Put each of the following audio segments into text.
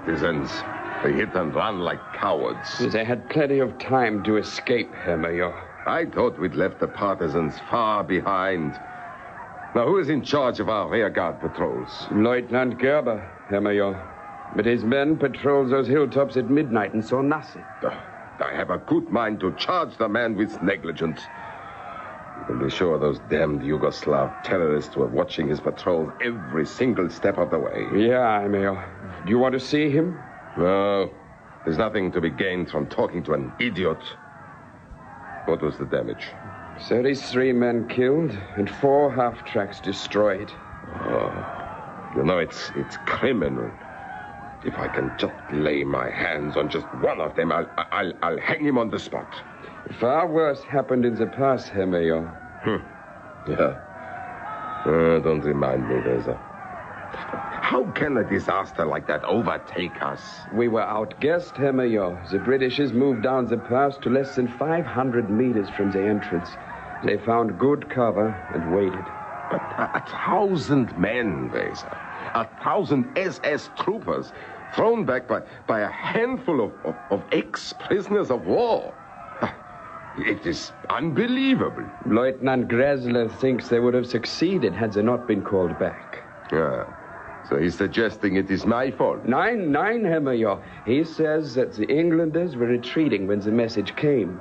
partisans. They hit and run like cowards. They had plenty of time to escape, Herr Major. I thought we'd left the partisans far behind. Now, who is in charge of our rearguard patrols? Lieutenant Gerber, Herr Major. But his men patrolled those hilltops at midnight and saw nothing. I have a good mind to charge the man with negligence. You can be sure those damned Yugoslav terrorists were watching his patrols every single step of the way. Yeah, Herr Major. Do you want to see him? No. There's nothing to be gained from talking to an idiot. What was the damage? 33 men killed and 4 half-tracks destroyed. Oh, you know, it's criminal. If I can just lay my hands on just one of them, I'll hang him on the spot. Far worse happened in the past, Herr Major. Yeah. Don't remind me, Weser. How can a disaster like that overtake us? We were outguessed, Herr Major. The Britishers moved down the pass to less than 500 meters from the entrance. They found good cover and waited. But 1,000 men, Weser. 1,000 SS troopers thrown back by a handful of ex-prisoners of war. It is unbelievable. Lieutenant Gressler thinks they would have succeeded had they not been called back. Yeah. So he's suggesting it is my fault. Nine, Herr Major. He says that the Englanders were retreating when the message came.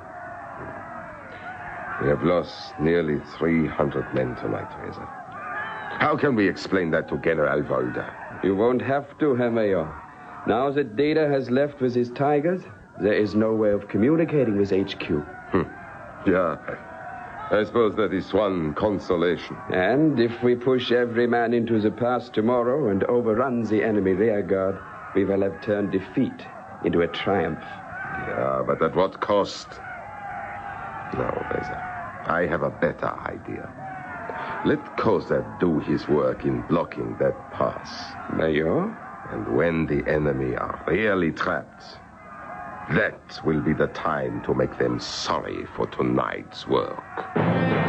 We have lost nearly 300 men tonight, Weser. How can we explain that to General Volder? You won't have to, Herr Major. Now that Data has left with his Tigers, there is no way of communicating with HQ. Yeah. I suppose that is one consolation. And if we push every man into the pass tomorrow and overrun the enemy rearguard, we will have turned defeat into a triumph. Yeah, but at what cost? No, Weser. I have a better idea. Let Kozak do his work in blocking that pass. Major? And when the enemy are really trapped, that will be the time to make them sorry for tonight's work.